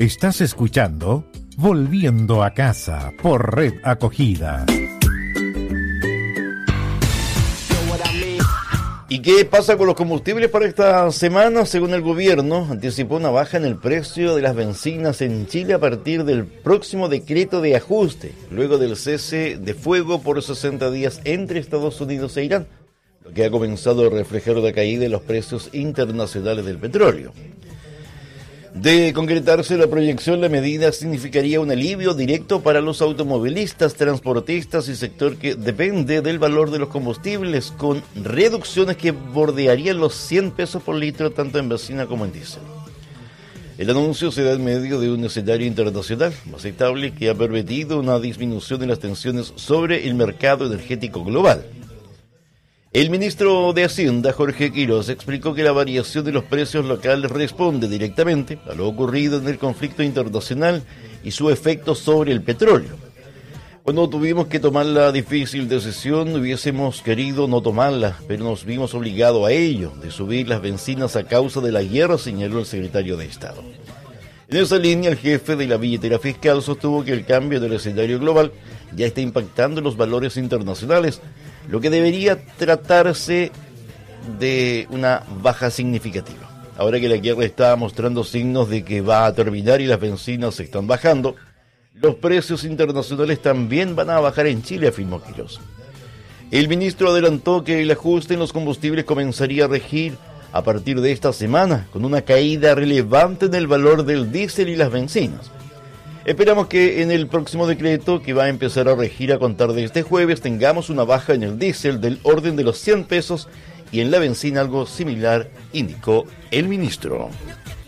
Estás escuchando Volviendo a Casa por Red Acogida. ¿Y qué pasa con los combustibles para esta semana? Según el gobierno, anticipó una baja en el precio de las bencinas en Chile a partir del próximo decreto de ajuste, luego del cese de fuego por 60 días entre Estados Unidos e Irán, lo que ha comenzado a reflejar la caída de los precios internacionales del petróleo. De concretarse la proyección, la medida significaría un alivio directo para los automovilistas, transportistas y sector que depende del valor de los combustibles, con reducciones que bordearían los 100 pesos por litro tanto en benzina como en diésel. El anuncio se da en medio de un escenario internacional más estable que ha permitido una disminución en las tensiones sobre el mercado energético global. El ministro de Hacienda, Jorge Quiroz, explicó que la variación de los precios locales responde directamente a lo ocurrido en el conflicto internacional y su efecto sobre el petróleo. Cuando tuvimos que tomar la difícil decisión, hubiésemos querido no tomarla, pero nos vimos obligados a ello, de subir las bencinas a causa de la guerra, señaló el secretario de Estado. En esa línea, el jefe de la billetera fiscal sostuvo que el cambio del escenario global ya está impactando en los valores internacionales, lo que debería tratarse de una baja significativa. Ahora que la guerra está mostrando signos de que va a terminar y las bencinas se están bajando, los precios internacionales también van a bajar en Chile, afirmó Quiroz. El ministro adelantó que el ajuste en los combustibles comenzaría a regir a partir de esta semana, con una caída relevante en el valor del diésel y las bencinas. Esperamos que en el próximo decreto, que va a empezar a regir a contar de este jueves, tengamos una baja en el diésel del orden de los 100 pesos y en la bencina algo similar, indicó el ministro.